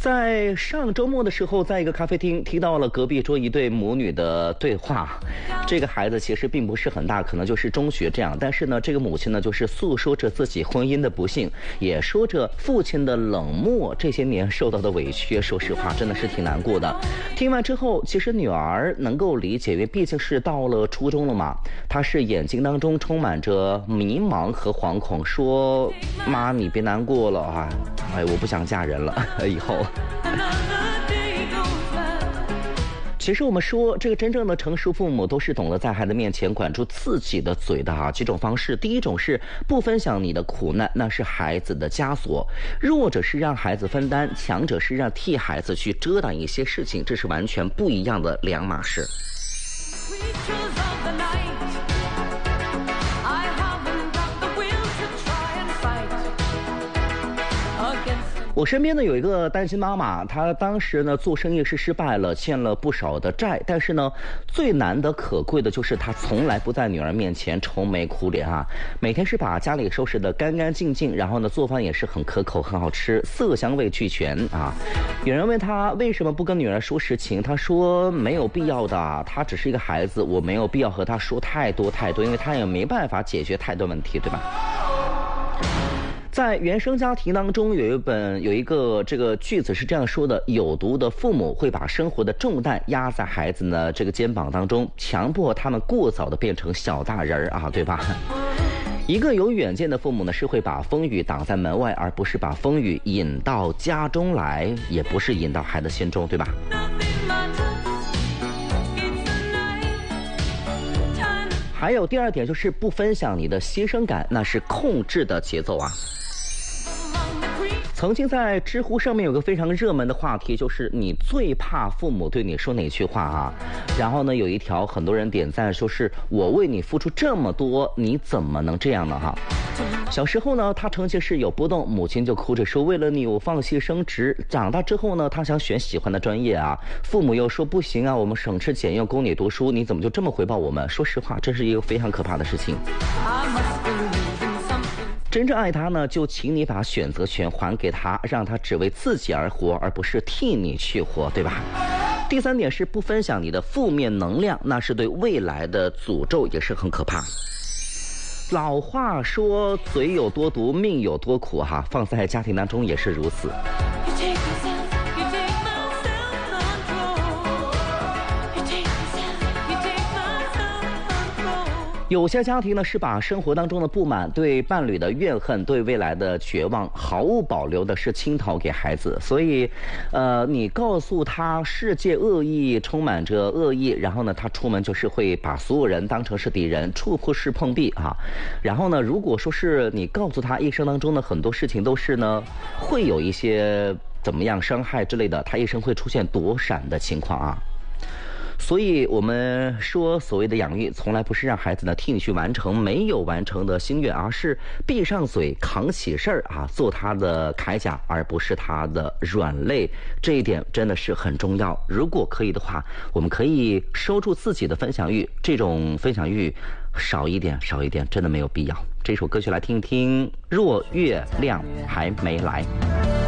在上周末的时候，在一个咖啡厅听到了隔壁桌一对母女的对话。这个孩子其实并不是很大，可能就是中学这样，但是呢，这个母亲呢就是诉说着自己婚姻的不幸，也说着父亲的冷漠，这些年受到的委屈。说实话，真的是挺难过的。听完之后，其实女儿能够理解，因为毕竟是到了初中了嘛，她是眼睛当中充满着迷茫和惶恐，说：“妈，你别难过了啊，我不想嫁人了，以后。”其实我们说，这个真正的成熟父母都是懂得在孩子面前管住自己的嘴的几种方式。第一种是不分享你的苦难，那是孩子的枷锁；弱者是让孩子分担，强者是让替孩子去遮挡一些事情，这是完全不一样的两码事。我身边呢有一个单亲妈妈，她当时呢做生意是失败了，欠了不少的债，但是呢最难得可贵的就是她从来不在女儿面前愁眉苦脸啊，每天是把家里收拾得干干净净，然后呢做饭也是很可口很好吃，色香味俱全啊。有人问她为什么不跟女儿说实情，她说没有必要的，她只是一个孩子，我没有必要和她说太多，因为她也没办法解决太多问题，对吧？在原生家庭当中，有一个这个句子是这样说的：有毒的父母会把生活的重担压在孩子呢这个肩膀当中，强迫他们过早的变成小大人啊，对吧？一个有远见的父母呢，是会把风雨挡在门外，而不是把风雨引到家中来，也不是引到孩子心中，对吧？还有第二点就是不分享你的牺牲感，那是控制的节奏啊。曾经在知乎上面有个非常热门的话题，就是你最怕父母对你说哪句话啊？然后呢，有一条很多人点赞，说是我为你付出这么多，你怎么能这样呢？哈。小时候呢，他成绩是有波动，母亲就哭着说为了你我放弃升职。长大之后呢，他想选喜欢的专业啊，父母又说不行啊，我们省吃俭用供你读书，你怎么就这么回报我们？说实话，这是一个非常可怕的事情。真正爱他呢，就请你把选择权还给他，让他只为自己而活，而不是替你去活，对吧？第三点是不分享你的负面能量，那是对未来的诅咒，也是很可怕。老话说嘴有多毒命有多苦哈，放在家庭当中也是如此。有些家庭呢是把生活当中的不满、对伴侣的怨恨、对未来的绝望毫无保留的是倾倒给孩子，所以你告诉他世界恶意，充满着恶意，然后呢他出门就是会把所有人当成是敌人，触碰是碰壁啊。然后呢如果说是你告诉他一生当中的很多事情都是呢会有一些怎么样伤害之类的，他一生会出现躲闪的情况啊。所以我们说所谓的养育从来不是让孩子呢替你去完成没有完成的心愿，而是闭上嘴扛起事儿啊，做他的铠甲而不是他的软肋，这一点真的是很重要。如果可以的话，我们可以收住自己的分享欲，这种分享欲少一点真的没有必要。这首歌曲来听一听，若月亮还没来。